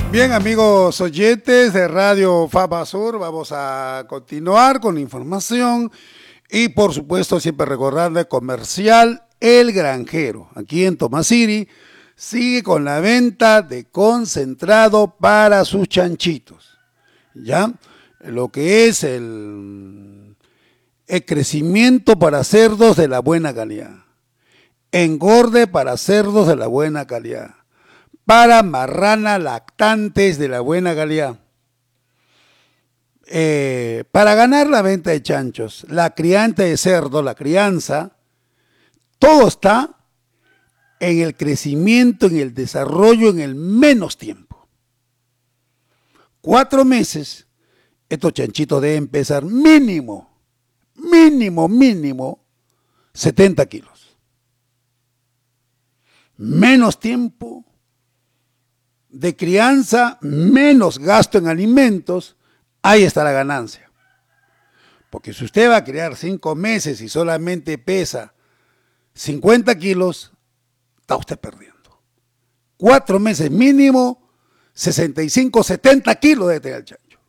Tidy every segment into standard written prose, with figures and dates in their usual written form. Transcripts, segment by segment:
Bien, amigos oyentes de Radio Fama Sur, vamos a continuar con la información y por supuesto siempre recordarle comercial El Granjero, aquí en Tomasiri, sigue con la venta de concentrado para sus chanchitos, ¿ya? Lo que es el crecimiento para cerdos de la buena calidad, engorde para cerdos de la buena calidad, para marranas lactantes de la buena calidad. Para ganar la venta de chanchos, la crianza de cerdo, la crianza, todo está en el crecimiento, en el desarrollo, en el menos tiempo. 4 meses, estos chanchitos deben pesar mínimo 70 kilos. Menos tiempo de crianza, menos gasto en alimentos, ahí está la ganancia. Porque si usted va a criar 5 meses y solamente pesa 50 kilos, está usted perdiendo. 4 meses mínimo, 65, 70 kilos debe tener el chancho.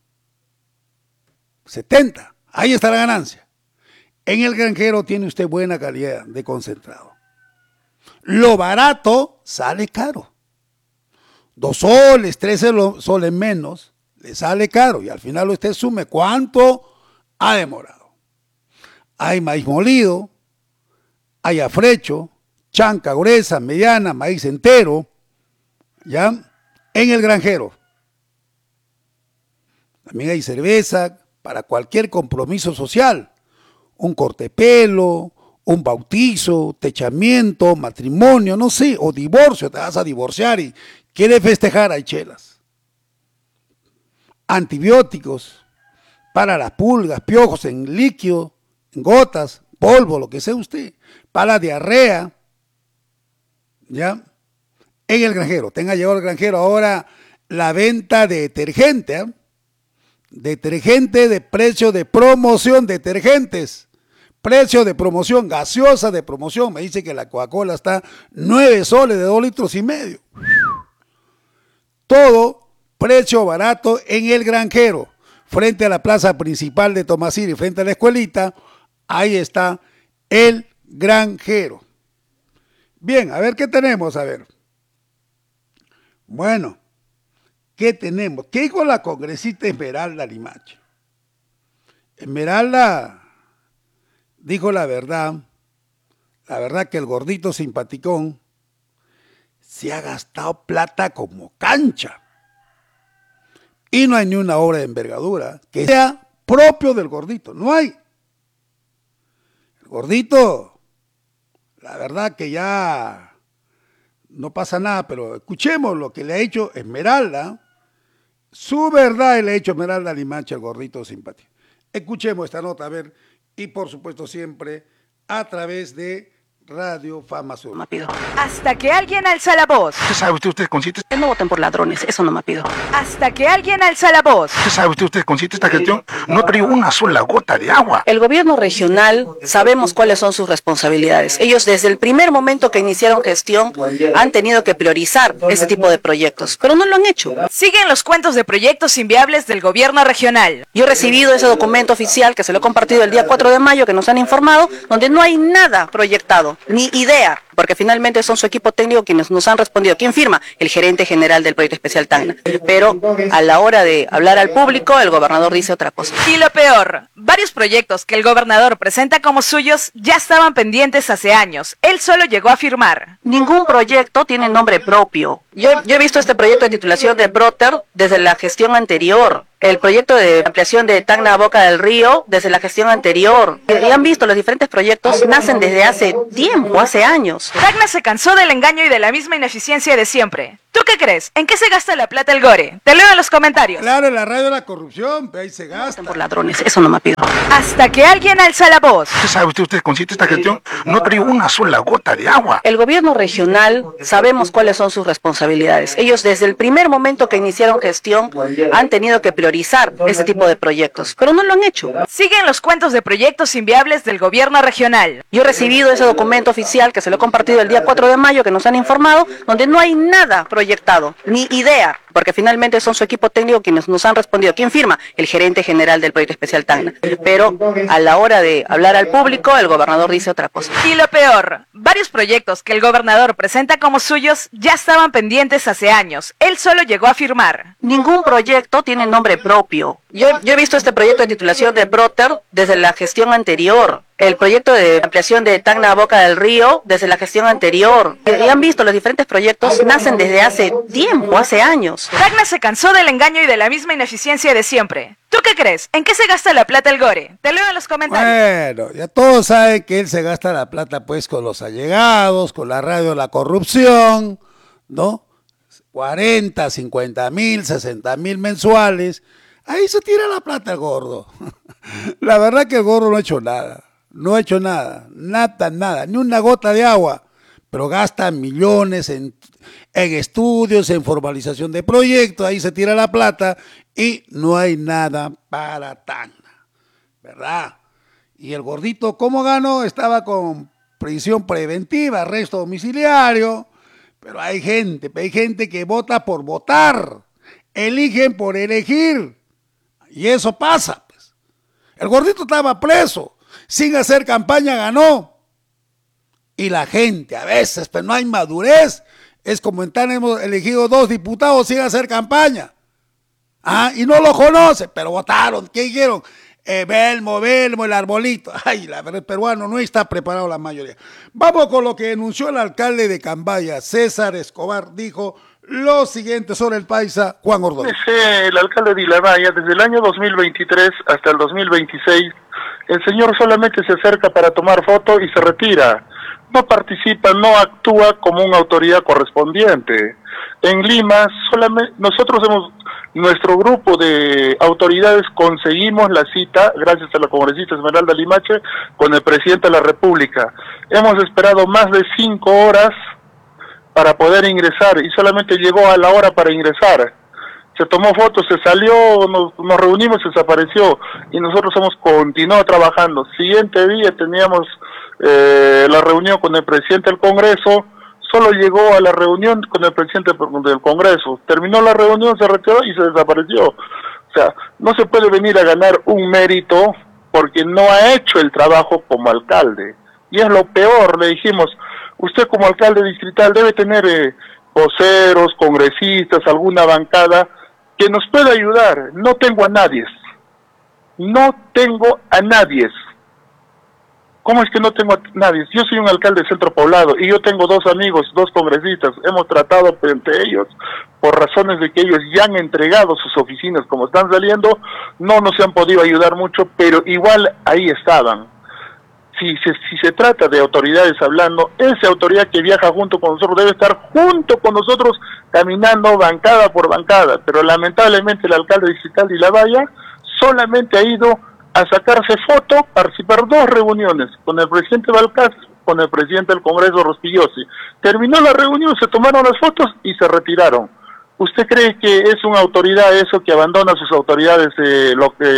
70, ahí está la ganancia. En El Granjero tiene usted buena calidad de concentrado. Lo barato sale caro. 2 soles, 3 soles menos, le sale caro y al final usted sume cuánto ha demorado. Hay maíz molido, hay afrecho, chanca gruesa, mediana, maíz entero, ¿ya? En El Granjero. También hay cerveza para cualquier compromiso social, un cortepelo, un bautizo, techamiento, matrimonio, no sé, o divorcio, te vas a divorciar y quieres festejar, hay chelas. Antibióticos para las pulgas, piojos en líquido, en gotas, polvo, lo que sea usted, para la diarrea, ¿ya? En El Granjero, tenga llegado El Granjero ahora la venta de detergente, ¿eh? Detergente de precio de promoción, detergentes. Precio de promoción, gaseosa de promoción. Me dice que la Coca-Cola está 9 soles de 2,5 litros. Todo precio barato en El Granjero. Frente a la plaza principal de Tomasiri, frente a la escuelita, ahí está El Granjero. Bien, a ver qué tenemos, a ver. Bueno, ¿qué tenemos? ¿Qué dijo la congresista Esmeralda Limache? Esmeralda dijo la verdad que el gordito simpaticón se ha gastado plata como cancha. Y no hay ni una obra de envergadura que sea propio del gordito, no hay. El gordito, la verdad que ya no pasa nada, pero escuchemos lo que le ha hecho Esmeralda, su verdad le ha hecho Esmeralda Limache al gordito simpático. Escuchemos esta nota, a ver. Y por supuesto siempre a través de Radio Fama Sur. No me pido. Hasta que alguien alza la voz. ¿Qué sabe usted consciente? No voten por ladrones, eso no me pido. Hasta que alguien alza la voz. ¿Qué sabe usted consciente esta gestión? No trae una sola gota de agua. El gobierno regional, sabemos cuáles son sus responsabilidades. Ellos desde el primer momento que iniciaron gestión han tenido que priorizar este tipo de proyectos, pero no lo han hecho. Siguen los cuentos de proyectos inviables del gobierno regional. Yo he recibido ese documento oficial que se lo he compartido el día 4 de mayo, que nos han informado, donde no hay nada proyectado, ni idea, porque finalmente son su equipo técnico quienes nos han respondido. ¿Quién firma? El gerente general del proyecto especial Tacna. Pero a la hora de hablar al público, el gobernador dice otra cosa. Y lo peor, varios proyectos que el gobernador presenta como suyos ya estaban pendientes hace años. Él solo llegó a firmar. Ningún proyecto tiene nombre propio. Yo he visto este proyecto de titulación de Broter desde la gestión anterior. El proyecto de ampliación de Tacna a Boca del Río desde la gestión anterior. Y han visto, los diferentes proyectos nacen desde hace tiempo, hace años. Tacna se cansó del engaño y de la misma ineficiencia de siempre. ¿Tú qué crees? ¿En qué se gasta la plata el Gore? Te leo en los comentarios. Claro, en la radio de la corrupción, ahí se gasta. Por ladrones, eso no me pido. Hasta que alguien alza la voz. ¿Qué sabe usted consciente esta gestión? No trae una sola gota de agua. El gobierno regional, sabemos cuáles son sus responsabilidades. Ellos desde el primer momento que iniciaron gestión han tenido que priorizar este tipo de proyectos, pero no lo han hecho. Siguen los cuentos de proyectos inviables del gobierno regional. Yo he recibido ese documento oficial que se lo he compartido el día 4 de mayo, que nos han informado, donde no hay nada proyectado, ni idea, porque finalmente son su equipo técnico quienes nos han respondido. ¿Quién firma? El gerente general del proyecto especial Tacna. Pero a la hora de hablar al público, el gobernador dice otra cosa. Y lo peor, varios proyectos que el gobernador presenta como suyos ya estaban pendientes hace años. Él solo llegó a firmar. Ningún proyecto tiene nombre propio. Yo he visto este proyecto de titulación de Broter desde la gestión anterior. El proyecto de ampliación de Tacna a Boca del Río desde la gestión anterior. Y han visto, los diferentes proyectos nacen desde hace tiempo, hace años. Tacna se cansó del engaño y de la misma ineficiencia de siempre. ¿Tú qué crees? ¿En qué se gasta la plata el Gore? Te leo en los comentarios. Bueno, ya todos saben que él se gasta la plata pues con los allegados, con la radio de la corrupción, ¿no? 40, 50 mil, 60 mil mensuales. Ahí se tira la plata el gordo. La verdad que el gordo no ha hecho nada. No ha hecho nada, nada, ni una gota de agua, pero gasta millones en estudios, en formalización de proyectos, ahí se tira la plata y no hay nada para Tacna, ¿verdad? Y el gordito, ¿cómo ganó? Estaba con prisión preventiva, arresto domiciliario, pero hay gente que vota por votar, eligen por elegir, y eso pasa, pues. El gordito estaba preso. Sin hacer campaña ganó. Y la gente a veces, pero no hay madurez. Es como en Tacna hemos elegido 2 diputados sin hacer campaña. Y no lo conocen, pero votaron. ¿Qué dijeron? Belmo, el arbolito. Ay, la verdad, el peruano no está preparado la mayoría. Vamos con lo que anunció el alcalde de Cambaya, César Escobar. Dijo lo siguiente sobre el paisa Juan Ordóñez. El alcalde de Ilamaya, desde el año 2023 hasta el 2026, el señor solamente se acerca para tomar foto y se retira. No participa, no actúa como una autoridad correspondiente. En Lima, solamente nuestro grupo de autoridades conseguimos la cita, gracias a la congresista Esmeralda Limache, con el presidente de la República. Hemos esperado más de 5 horas para poder ingresar y solamente llegó a la hora para ingresar. Se tomó fotos, se salió, nos reunimos, se desapareció y nosotros hemos continuado trabajando. Siguiente día teníamos la reunión con el presidente del Congreso, solo llegó a la reunión con el presidente del Congreso, terminó la reunión, se retiró y se desapareció. O sea, no se puede venir a ganar un mérito porque no ha hecho el trabajo como alcalde. Y es lo peor, le dijimos, usted como alcalde distrital debe tener voceros, congresistas, alguna bancada que nos pueda ayudar. No tengo a nadie. No tengo a nadie. ¿Cómo es que no tengo a nadie? Yo soy un alcalde de centro poblado y yo tengo 2 amigos, 2 congresistas. Hemos tratado entre ellos, por razones de que ellos ya han entregado sus oficinas como están saliendo, no nos han podido ayudar mucho, pero igual ahí estaban. Si se trata de autoridades hablando, esa autoridad que viaja junto con nosotros debe estar junto con nosotros caminando bancada por bancada, pero lamentablemente el alcalde distrital de Ilamaya solamente ha ido a sacarse foto, participar 2 reuniones con el presidente Balcás, con el presidente del Congreso Rospigliosi. Terminó la reunión, se tomaron las fotos y se retiraron. ¿Usted cree que es una autoridad eso que abandona sus autoridades de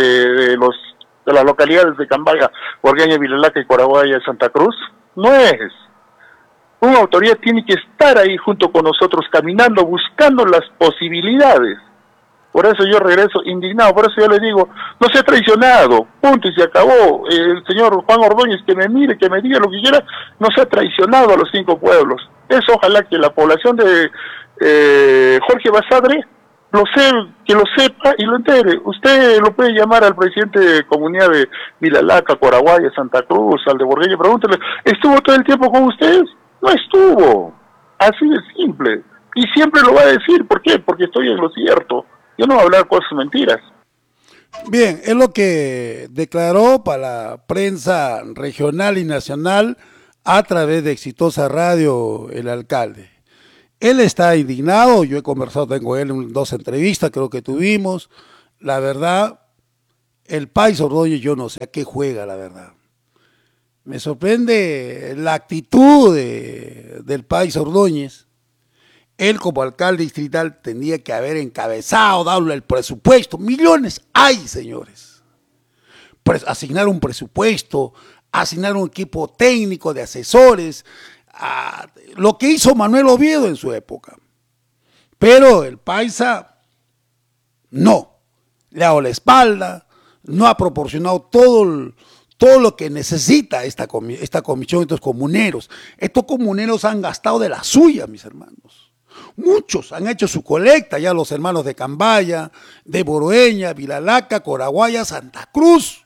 las localidades de Cambaya, Orgueña, Vilalaca y Coraguaya y Santa Cruz? No es. Una autoridad tiene que estar ahí junto con nosotros, caminando, buscando las posibilidades. Por eso yo regreso indignado, por eso yo le digo, no se ha traicionado, punto y se acabó. El señor Juan Ordóñez, que me mire, que me diga lo que quiera, no se ha traicionado a los 5 pueblos. Eso ojalá que la población de Jorge Basadre que lo sepa y lo entere. Usted lo puede llamar al presidente de comunidad de Vilalaca, Coraguaya, Santa Cruz, al de Borgueña, pregúntele, ¿estuvo todo el tiempo con ustedes? No estuvo. Así de simple. Y siempre lo va a decir. ¿Por qué? Porque estoy en lo cierto. Yo no voy a hablar cosas mentiras. Bien, es lo que declaró para la prensa regional y nacional a través de Exitosa Radio el alcalde. Él está indignado, yo he conversado con él en 2 entrevistas, creo que tuvimos. La verdad, el paisa Ordóñez yo no sé a qué juega, la verdad. Me sorprende la actitud del paisa Ordóñez. Él como alcalde distrital tendría que haber encabezado, darle el presupuesto. Millones hay, señores. Asignar un presupuesto, asignar un equipo técnico de asesores, lo que hizo Manuel Oviedo en su época. Pero el paisa no, le ha dado la espalda, no ha proporcionado todo lo que necesita esta comisión, estos comuneros. Estos comuneros han gastado de la suya, mis hermanos. Muchos han hecho su colecta, ya los hermanos de Cambaya, de Boroeña, Vilalaca, Coraguaya, Santa Cruz.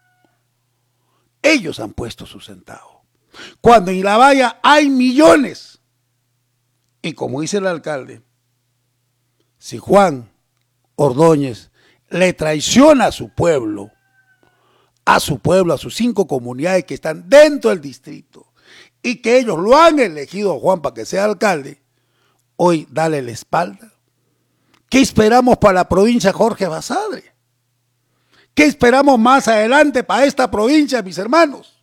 Ellos han puesto su centavo. Cuando en La Valla hay millones. Y como dice el alcalde, si Juan Ordóñez le traiciona a su pueblo, a sus 5 comunidades que están dentro del distrito, y que ellos lo han elegido a Juan para que sea alcalde, hoy dale la espalda. ¿Qué esperamos para la provincia Jorge Basadre? ¿Qué esperamos más adelante para esta provincia, mis hermanos?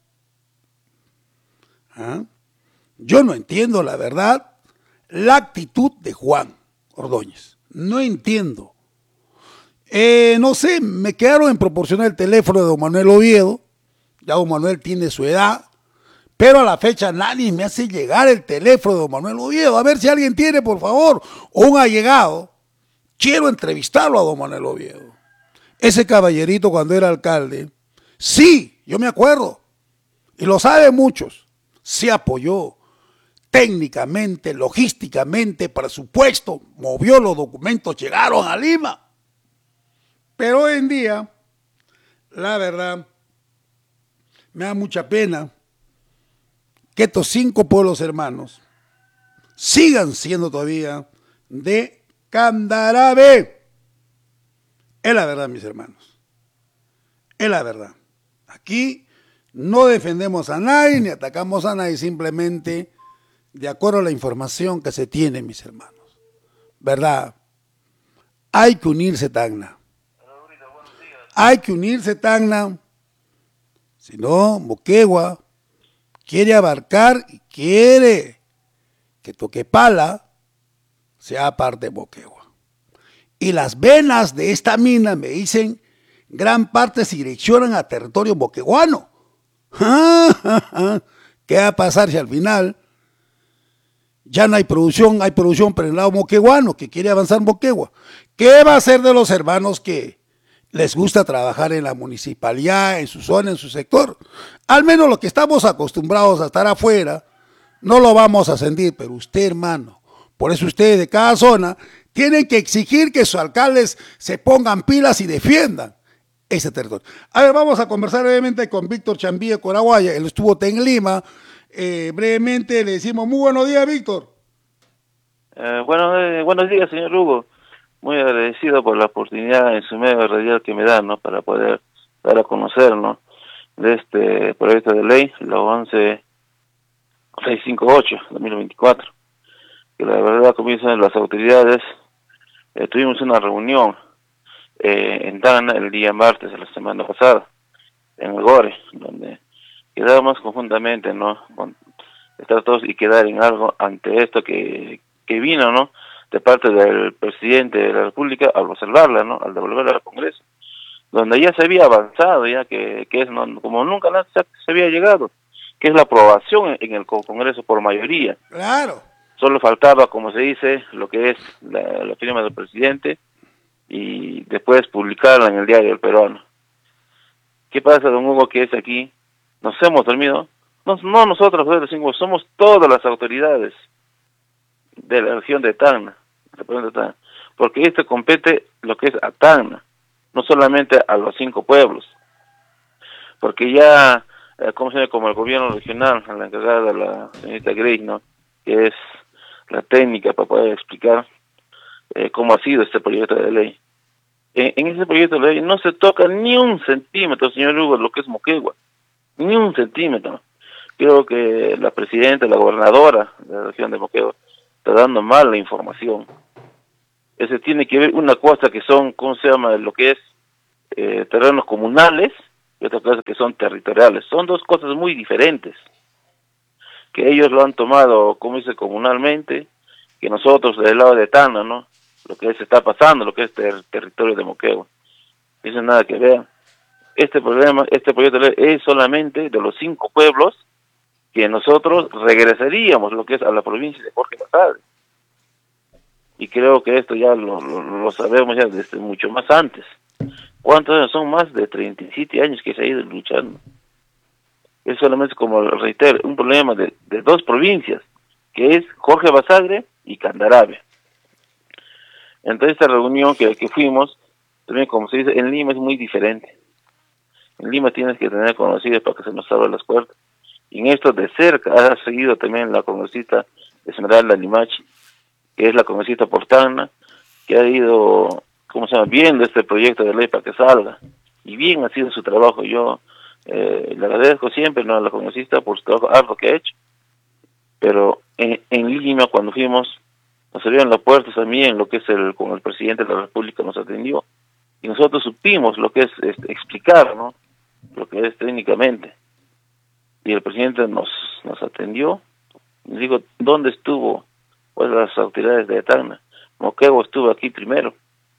¿Ah? Yo no entiendo, la verdad, la actitud de Juan Ordóñez. No entiendo. No sé, me quedaron en proporcionar el teléfono de don Manuel Oviedo. Ya don Manuel tiene su edad, pero a la fecha nadie me hace llegar el teléfono de don Manuel Oviedo. A ver si alguien tiene, por favor, o un allegado. Quiero entrevistarlo a don Manuel Oviedo. Ese caballerito cuando era alcalde, sí, yo me acuerdo, y lo saben muchos, se apoyó técnicamente, logísticamente, presupuesto, movió los documentos, llegaron a Lima. Pero hoy en día, la verdad, me da mucha pena que estos 5 pueblos hermanos sigan siendo todavía de Candarave. Es la verdad, mis hermanos. Es la verdad. Aquí no defendemos a nadie ni atacamos a nadie, simplemente de acuerdo a la información que se tiene, mis hermanos. ¿Verdad? Hay que unirse, Tacna. Hay que unirse, Tacna. Si no, Moquegua quiere abarcar y quiere que Toquepala sea parte de Moquegua. Y las venas de esta mina, me dicen, gran parte se direccionan a territorio moqueguano. ¿Qué va a pasar si al final ya no hay producción por el lado moqueguano, que quiere avanzar Moquegua? ¿Qué va a hacer de los hermanos que les gusta trabajar en la municipalidad, en su zona, en su sector? Al menos lo que estamos acostumbrados a estar afuera, no lo vamos a sentir, pero usted, hermano, por eso ustedes de cada zona tienen que exigir que sus alcaldes se pongan pilas y defiendan ese territorio. A ver, vamos a conversar brevemente con Víctor Chambí de Coraguaya. Él estuvo en Lima. Brevemente le decimos muy buenos días, Víctor. Buenos días, señor Hugo. Muy agradecido por la oportunidad en su medio radial que me dan, ¿no?, para poder dar a conocer, ¿no?, de este proyecto de ley, la 11658-2024, que la verdad, como dicen las autoridades, tuvimos una reunión en Tacna el día martes de la semana pasada, en el GORE, donde quedamos conjuntamente, ¿no?, con estar todos y quedar en algo ante esto que vino, ¿no?, de parte del presidente de la República al observarla, ¿no?, al devolverla al Congreso, donde ya se había avanzado, ya que es, ¿no?, como nunca se había llegado, que es la aprobación en el Congreso por mayoría. Claro. Solo faltaba, como se dice, lo que es la firma del presidente y después publicarla en el diario El Peruano. ¿Qué pasa, don Hugo, que es aquí? Nos hemos dormido, no nosotros, somos todas las autoridades de la región de Tacna, porque esto compete lo que es a Tacna, no solamente a los 5 pueblos, porque ya, como el gobierno regional, a la encargada de la señorita Grace, ¿no?, que es la técnica para poder explicar cómo ha sido este proyecto de ley. En ese proyecto de ley no se toca ni un centímetro, señor Hugo, lo que es Moquegua, ni un centímetro. Creo que la presidenta, la gobernadora de la región de Moquegua, está dando mal la información. Ese tiene que ver una cosa que son, ¿cómo se llama?, lo que es terrenos comunales, y otra cosa que son territoriales. Son dos cosas muy diferentes, que ellos lo han tomado, como dice, comunalmente, que nosotros del lado de Tacna, ¿no?, lo que se está pasando, lo que es territorio de Moquegua. Eso nada que ver. Este proyecto de ley es solamente de los 5 pueblos que nosotros regresaríamos, lo que es a la provincia de Jorge Basadre. y creo que esto ya lo sabemos ya desde mucho más antes. ¿Cuántos años? Son más de 37 años que se ha ido luchando. Es solamente, como reitero, un problema de dos provincias, que es Jorge Basadre y Candarave. Entonces, esta reunión que fuimos, también como se dice, en Lima es muy diferente. En Lima tienes que tener conocidos para que se nos abran las puertas. Y en esto de cerca ha seguido también la congresista Esmeralda Limachi, que es la congresista por Tacna, que ha ido, viendo este proyecto de ley para que salga. Y bien ha sido su trabajo. Yo le agradezco siempre, ¿no?, a la congresista por su trabajo arduo que ha hecho. Pero en Lima, cuando fuimos, nos abrieron las puertas también, lo que es con el presidente de la República nos atendió. Y nosotros supimos lo que es explicar, ¿no?, lo que es técnicamente. Y el presidente nos atendió. Nos dijo, ¿dónde estuvo pues las autoridades de Tacna? Moquegua estuvo aquí primero.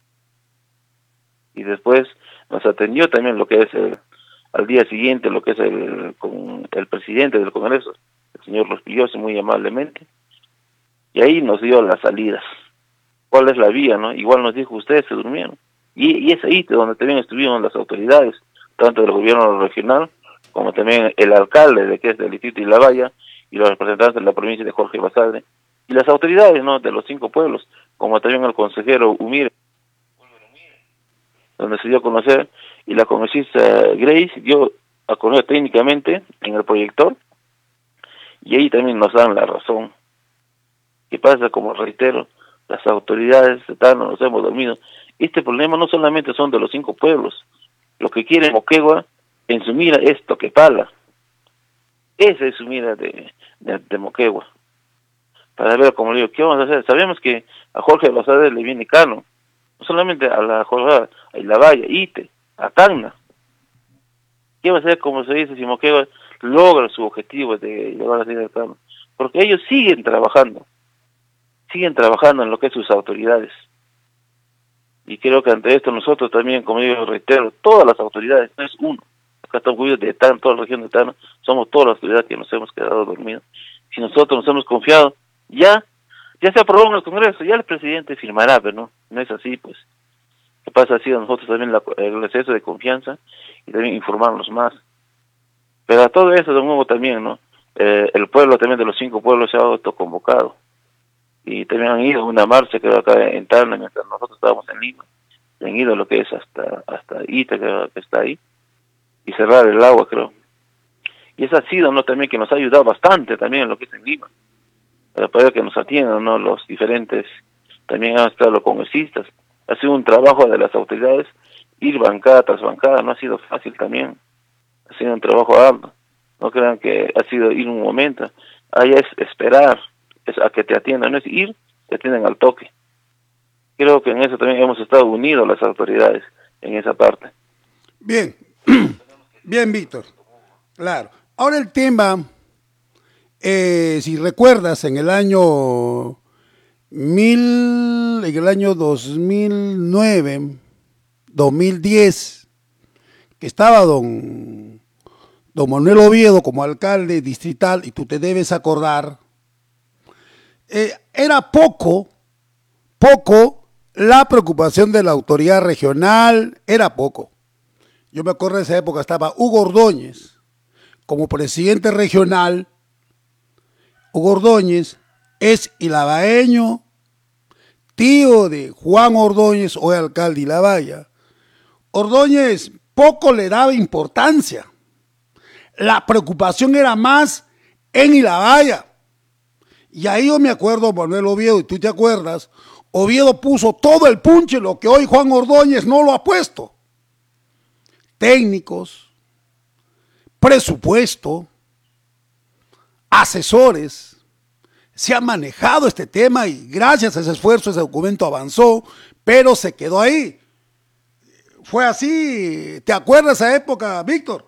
Y después nos atendió también lo que es al día siguiente, lo que es con el presidente del Congreso, el señor Rospilloso, muy amablemente. Y ahí nos dio las salidas. ¿Cuál es la vía, no? Igual nos dijo, ustedes se durmieron. Y es ahí donde también estuvieron las autoridades, tanto del gobierno regional, como también el alcalde de que es del distrito de Ilabaya, y los representantes de la provincia de Jorge Basadre, y las autoridades, ¿no?, de los 5 pueblos, como también el consejero Humire, donde se dio a conocer, y la congresista Grace dio a conocer técnicamente en el proyector, y ahí también nos dan la razón. ¿Qué pasa? Como reitero, las autoridades no nos hemos dormido. Este problema no solamente son de los 5 pueblos. Lo que quiere Moquegua en su mira es Toquepala. Esa es su mira de Moquegua. Para ver, como le digo, ¿qué vamos a hacer? Sabemos que a Jorge Basadre le viene cano. No solamente a la Jorge, a Ilabaya, Ite, a Tacna. ¿Qué va a hacer, como se dice, si Moquegua logra su objetivo de llevar a la cano? Porque ellos siguen trabajando en lo que es sus autoridades. Y creo que ante esto nosotros también, como yo reitero, todas las autoridades, no es uno, acá estamos cuidados de Tacna, toda la región de Tacna, somos todas las autoridades que nos hemos quedado dormidos. Si nosotros nos hemos confiado, ya se aprobó en el Congreso, ya el presidente firmará, pero no es así, pues. ¿Qué pasa? Ha sido nosotros también el exceso de confianza y también informarnos más. Pero a todo eso, de nuevo también, ¿no? El pueblo también de los 5 pueblos se ha autoconvocado. Y también han ido a una marcha que va acá en Tacna, mientras nosotros estábamos en Lima. Han ido lo que es hasta Ita, que está ahí, y cerrar el agua, creo. Y eso ha sido, ¿no?, también que nos ha ayudado bastante también en lo que es en Lima. Para que nos atiendan, ¿no?, los diferentes, también han estado los congresistas. Ha sido un trabajo de las autoridades, ir bancada tras bancada, no ha sido fácil también. Ha sido un trabajo arduo. No crean que ha sido ir un momento. Ahí es esperar, es a que te atiendan, no es ir, te atienden al toque. Creo que en eso también hemos estado unidos las autoridades, en esa parte. Bien, bien, Víctor. Claro. Ahora el tema, si recuerdas, en el año 2009, 2010, que estaba don Manuel Oviedo como alcalde distrital, y tú te debes acordar, era poco la preocupación de la autoridad regional, era poco. Yo me acuerdo de esa época, estaba Hugo Ordóñez como presidente regional. Hugo Ordóñez es ilabaeño, tío de Juan Ordóñez, hoy alcalde de Ilabaya. Ordóñez poco le daba importancia. La preocupación era más en Ilabaya. Y ahí yo me acuerdo, Manuel Oviedo, y tú te acuerdas, Oviedo puso todo el punche, lo que hoy Juan Ordóñez no lo ha puesto. Técnicos, presupuesto, asesores. Se ha manejado este tema y gracias a ese esfuerzo ese documento avanzó, pero se quedó ahí. Fue así. ¿Te acuerdas de esa época, Víctor?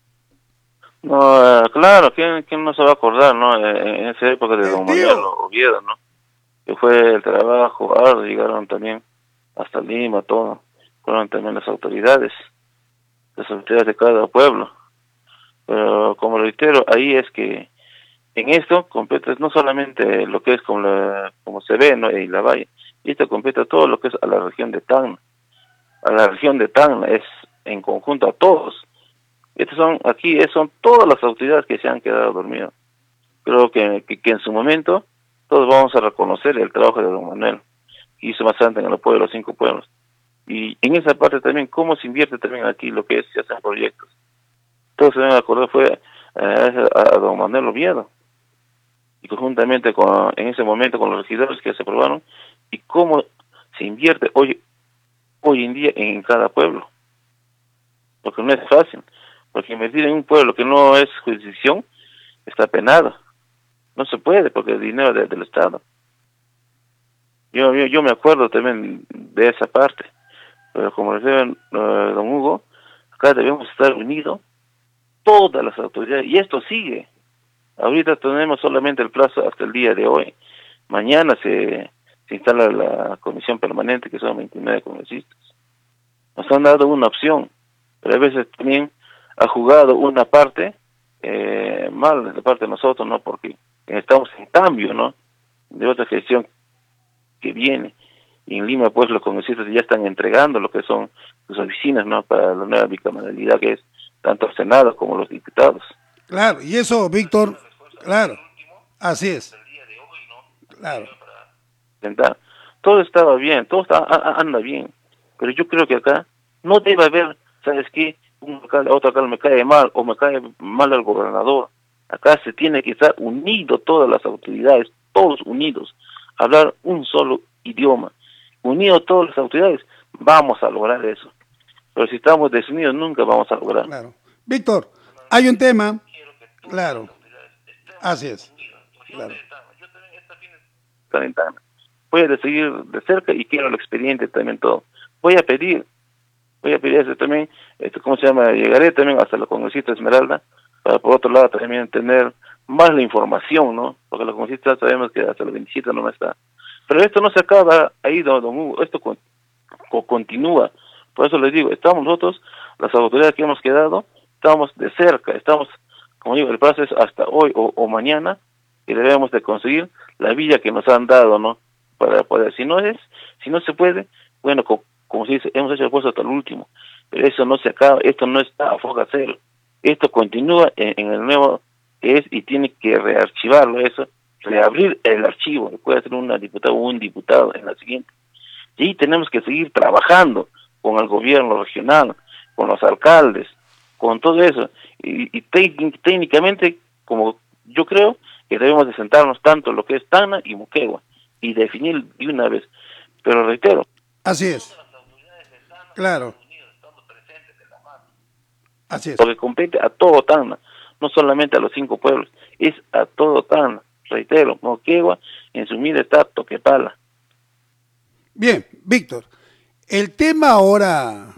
No, claro, ¿quién no se va a acordar, no? En esa época de don Manuel Oviedo, ¿no? Que fue el trabajo arduo, llegaron también hasta Lima, todo. Fueron también las autoridades de cada pueblo. Pero como reitero, ahí es que en esto completo no solamente lo que es como se ve, ¿no?, en Ilabaya, Y esto compete a todo lo que es a la región de Tacna. A la región de Tacna, es en conjunto a todos. Estos son, aquí son todas las autoridades que se han quedado dormidas. Creo que en su momento todos vamos a reconocer el trabajo de don Manuel, que hizo bastante en el apoyo de los 5 pueblos. Y en esa parte también, cómo se invierte también aquí lo que es, se hacen proyectos. Todos se deben acordar fue a don Manuel Oviedo, y conjuntamente en ese momento con los regidores que se aprobaron, y cómo se invierte hoy en día en cada pueblo. Porque no es fácil, porque invertir en un pueblo que no es jurisdicción está penado. No se puede porque es dinero del Estado. Yo me acuerdo también de esa parte, pero como decía don Hugo, acá debemos estar unidos todas las autoridades, y esto sigue. Ahorita tenemos solamente el plazo hasta el día de hoy. Mañana se instala la comisión permanente, que son 29 congresistas. Nos han dado una opción, pero a veces también ha jugado una parte mal de parte de nosotros, ¿no? Porque estamos en cambio, ¿no?, de otra gestión que viene. Y en Lima, pues, los congresistas ya están entregando lo que son sus oficinas, ¿no?, para la nueva bicameralidad, que es tanto el Senado como los diputados. Claro, y eso, Víctor, claro, así es. Claro. Todo estaba bien, todo anda bien, pero yo creo que acá no debe haber, ¿sabes qué?, otro alcalde me cae mal, o me cae mal el gobernador. Acá se tiene que estar unido todas las autoridades, todos unidos, hablar un solo idioma, unido todas las autoridades, vamos a lograr eso. Pero si estamos desunidos nunca vamos a lograr. Claro. Víctor, hay un tema, claro, así es, claro. Voy a seguir de cerca y quiero el expediente también todo. Voy a pedir eso también, ¿cómo se llama? Llegaré también hasta la congresista Esmeralda, para por otro lado también tener más la información, ¿no? Porque la congresista sabemos que hasta la 27 no está. Pero esto no se acaba ahí, don Hugo, esto continúa. Por eso les digo, estamos nosotros, las autoridades que hemos quedado, estamos de cerca, estamos, como digo, el plazo es hasta hoy o mañana, y debemos de conseguir la villa que nos han dado, ¿no? Para poder, si no se puede, bueno, como se dice, hemos hecho el esfuerzo hasta el último, pero eso no se acaba, esto no está a foga cero, esto continúa en el nuevo que es, y tiene que rearchivarlo eso, reabrir el archivo, puede ser una diputada o un diputado en la siguiente, y tenemos que seguir trabajando con el gobierno regional, con los alcaldes, con todo eso, y técnicamente, como yo creo que debemos de sentarnos tanto lo que es Tacna y Moquegua, y definir de una vez, pero reitero, así es, claro, así es, porque compete a todo Tacna, no solamente a los 5 pueblos, es a todo Tacna, reitero, Moquegua en su mira está Toquepala. Bien, Víctor, el tema ahora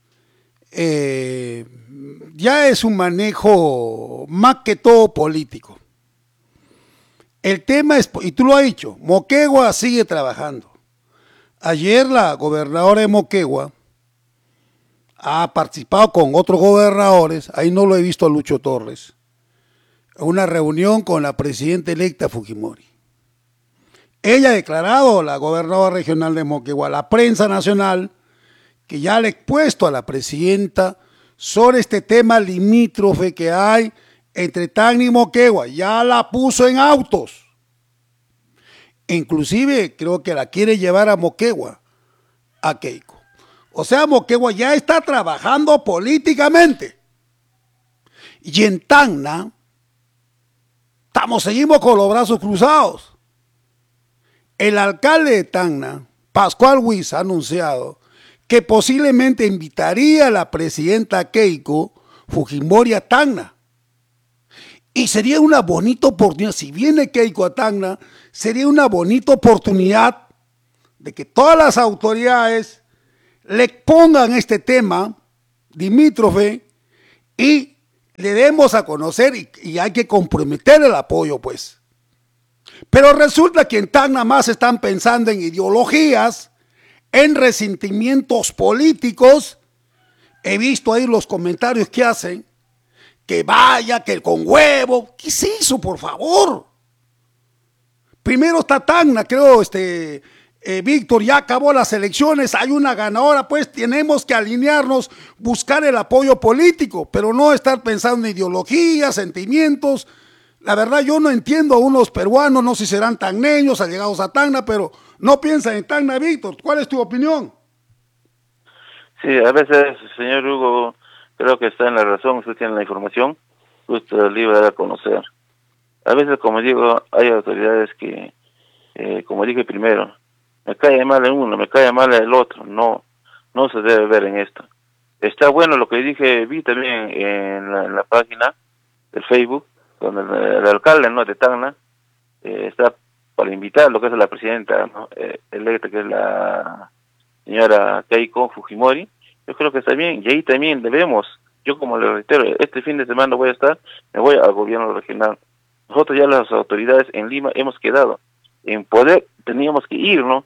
ya es un manejo más que todo político. El tema es, y tú lo has dicho, Moquegua sigue trabajando. Ayer la gobernadora de Moquegua ha participado con otros gobernadores, ahí no lo he visto a Lucho Torres, en una reunión con la presidenta electa Fujimori. Ella ha declarado, la gobernadora regional de Moquegua, a la prensa nacional, que ya le ha expuesto a la presidenta sobre este tema limítrofe que hay entre Tacna y Moquegua, ya la puso en autos. Inclusive creo que la quiere llevar a Moquegua, a Keiko. O sea, Moquegua ya está trabajando políticamente. Y en Tacna, seguimos con los brazos cruzados. El alcalde de Tacna, Pascual Huiz, ha anunciado que posiblemente invitaría a la presidenta Keiko Fujimori a Tacna. Y sería una bonita oportunidad, si viene Keiko a Tacna, sería una bonita oportunidad de que todas las autoridades le pongan este tema limítrofe y le demos a conocer y hay que comprometer el apoyo, pues. Pero resulta que en Tacna más están pensando en ideologías, en resentimientos políticos. He visto ahí los comentarios que hacen, que vaya, que con huevo. ¿Qué es eso, por favor? Primero está Tacna, creo, Víctor, ya acabó las elecciones, hay una ganadora, pues tenemos que alinearnos, buscar el apoyo político, pero no estar pensando en ideologías, sentimientos. La verdad, yo no entiendo a unos peruanos, no sé si serán tacneños, allegados a Tacna, pero no piensan en Tacna, Víctor. ¿Cuál es tu opinión? Sí, a veces, señor Hugo, creo que está en la razón, usted tiene la información, usted libre de dar a conocer. A veces, como digo, hay autoridades que, como dije primero, me cae mal el uno, me cae mal el otro. No se debe ver en esto. Está bueno lo que dije, vi también en la página del Facebook, donde el alcalde, ¿no?, de Tacna, está para invitar lo que es la presidenta, ¿no?, electa, que es la señora Keiko Fujimori. Yo creo que está bien, y ahí también debemos, yo como le reitero, este fin de semana voy a estar, me voy al gobierno regional. Nosotros ya las autoridades en Lima hemos quedado en poder, teníamos que ir, ¿no?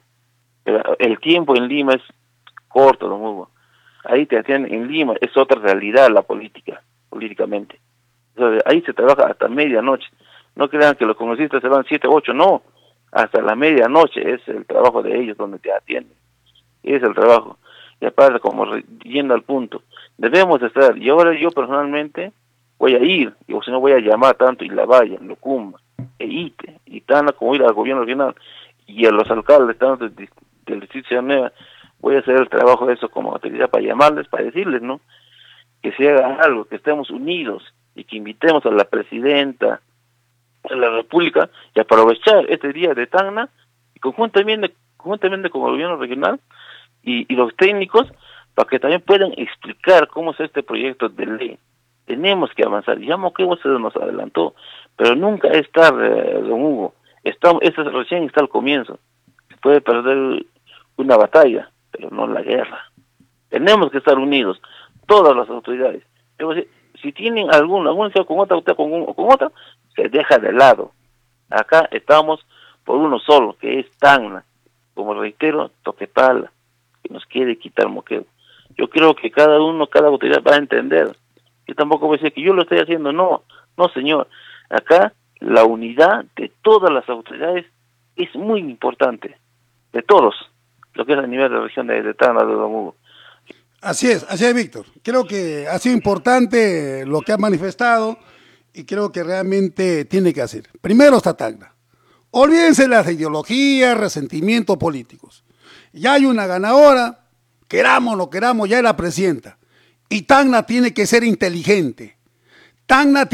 El tiempo en Lima es corto, don Hugo. Ahí te atienden en Lima, es otra realidad la políticamente. Entonces, ahí se trabaja hasta medianoche. No crean que los congresistas se van 7, 8, no. Hasta la medianoche es el trabajo de ellos donde te atienden. Es el trabajo. Y aparte, como yendo al punto, debemos estar. Y ahora yo personalmente voy a ir, o si no voy a llamar tanto y la vaya, Locumba, Ite, y Tana, como ir al gobierno regional, y a los alcaldes tanto del distrito de Ciudad, voy a hacer el trabajo de eso como autoridad para llamarles, para decirles, ¿no?, que se haga algo, que estemos unidos y que invitemos a la presidenta de la República y aprovechar este día de Tacna y conjuntamente con el gobierno regional y los técnicos para que también puedan explicar cómo es este proyecto de ley. Tenemos que avanzar. Ya Moquegua se nos adelantó, pero nunca es tarde, don Hugo. Recién está el comienzo. Se puede perder una batalla, pero no la guerra. Tenemos que estar unidos, todas las autoridades. Si tienen alguna con otra, usted con otra, se deja de lado. Acá estamos por uno solo, que es Tacna. Como reitero, Toquepala, que nos quiere quitar Moquegua. Yo creo que cada autoridad va a entender. Yo tampoco voy a decir que yo lo estoy haciendo, no, señor. Acá la unidad de todas las autoridades es muy importante, de todos, lo que es a nivel de la región de Tacna, de Don Hugo. Así es, Víctor. Creo que ha sido importante lo que ha manifestado y creo que realmente tiene que hacer. Primero está Tacna. Olvídense de las ideologías, resentimientos políticos. Ya hay una ganadora, queramos o no queramos, ya es la presidenta. Y Tacna tiene que ser inteligente. Tacna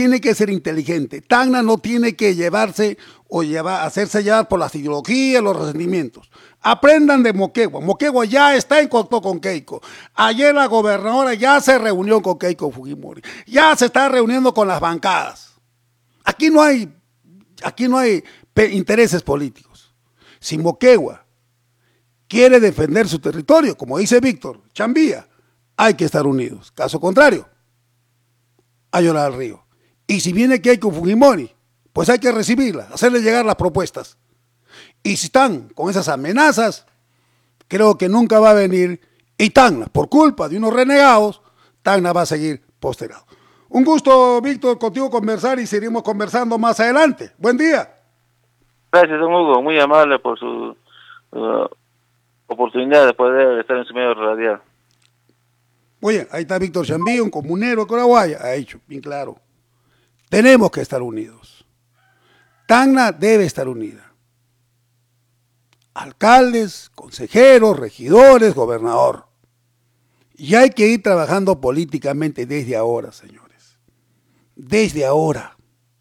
no tiene que hacerse llevar por las ideologías, los resentimientos. Aprendan de Moquegua. Moquegua ya está en contacto con Keiko. Ayer la gobernadora ya se reunió con Keiko Fujimori. Ya se está reuniendo con las bancadas. Aquí no hay intereses políticos. Si Moquegua quiere defender su territorio, como dice Víctor, Chambía, hay que estar unidos. Caso contrario, a llorar al río. Y si viene Keiko Fujimori, pues hay que recibirla, hacerle llegar las propuestas. Y si están con esas amenazas, creo que nunca va a venir. Y Tacna, por culpa de unos renegados, Tacna va a seguir postergado. Un gusto, Víctor, contigo conversar y seguiremos conversando más adelante. Buen día. Gracias, don Hugo, muy amable por su oportunidad de poder estar en su medio radial. Muy bien, ahí está Víctor Chambía, un comunero de Coraguaya, ha dicho bien claro. Tenemos que estar unidos. Tacna debe estar unida. Alcaldes, consejeros, regidores, gobernador. Y hay que ir trabajando políticamente desde ahora, señores. Desde ahora.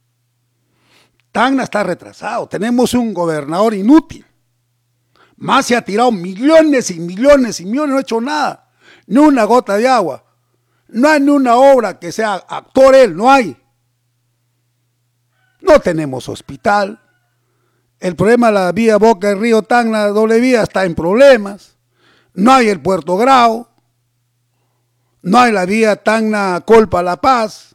Tacna está retrasado. Tenemos un gobernador inútil. Más se ha tirado millones y millones y millones, no ha hecho nada. Ni una gota de agua. No hay ni una obra que sea actor él, no hay. No tenemos hospital. El problema de la vía Boca del Río Tacna, doble vía, está en problemas. No hay el Puerto Grau. No hay la vía Tacna Colpa La Paz.